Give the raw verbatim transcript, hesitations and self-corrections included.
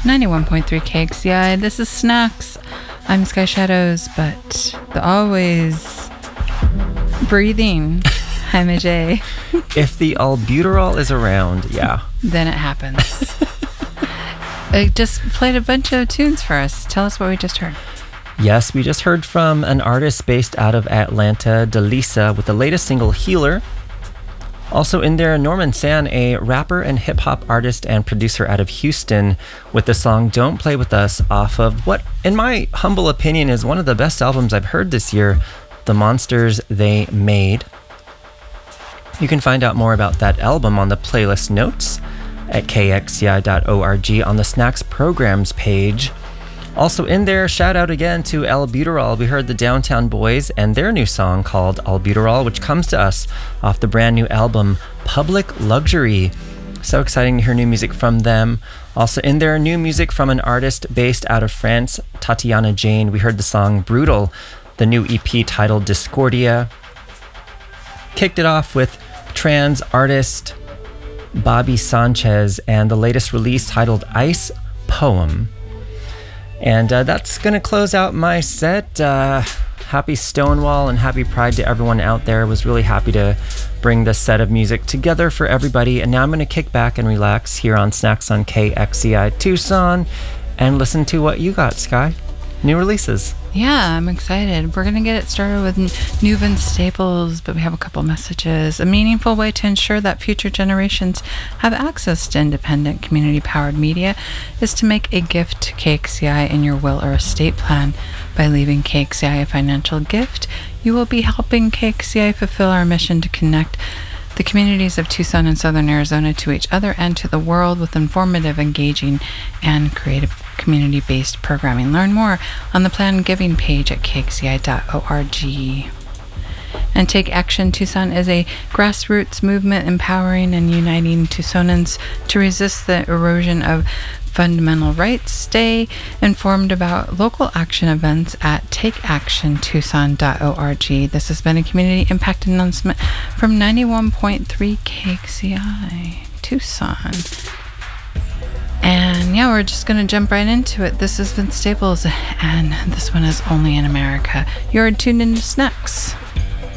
ninety-one point three K X C I. This is Snacks. I'm Sky Shadows, but the always breathing Jaime J. If the albuterol is around, yeah. Then it happens. I just played a bunch of tunes for us. Tell us what we just heard. Yes, we just heard from an artist based out of Atlanta, Delisa, with the latest single, Healer. Also in there, Norman San, a rapper and hip-hop artist and producer out of Houston, with the song Don't Play With Us off of what, in my humble opinion, is one of the best albums I've heard this year, The Monsters They Made. You can find out more about that album on the playlist notes at k x c i dot org on the Snacks Programs page. Also in there, shout out again to Albuterol. We heard the Downtown Boys and their new song called Albuterol, which comes to us off the brand new album Public Luxury. So exciting to hear new music from them. Also in there, new music from an artist based out of France, Tatiana Jane. We heard the song Brutal, the new E P titled Discordia. Kicked it off with trans artist Bobby Sanchez and the latest release titled Ice Poem. And uh, that's going to close out my set. Uh, happy Stonewall and happy Pride to everyone out there. Was really happy to bring this set of music together for everybody. And now I'm going to kick back and relax here on Snacks on K X C I Tucson and listen to what you got, Sky. New releases. Yeah, I'm excited. We're going to get it started with new Vince Staples, but we have a couple messages. A meaningful way to ensure that future generations have access to independent, community-powered media is to make a gift to K X C I in your will or estate plan. By leaving K X C I a financial gift, you will be helping K X C I fulfill our mission to connect the communities of Tucson and Southern Arizona to each other and to the world with informative, engaging, and creative community-based programming. Learn more on the Plan Giving page at k x c i dot org. And Take Action Tucson is a grassroots movement empowering and uniting Tucsonans to resist the erosion of fundamental rights. Stay informed about local action events at take action tucson dot org. This has been a community impact announcement from ninety-one point three K X C I Tucson. And yeah, we're just going to jump right into it. This is Vince Staples, and this one is Only in America. You're tuned into Snacks.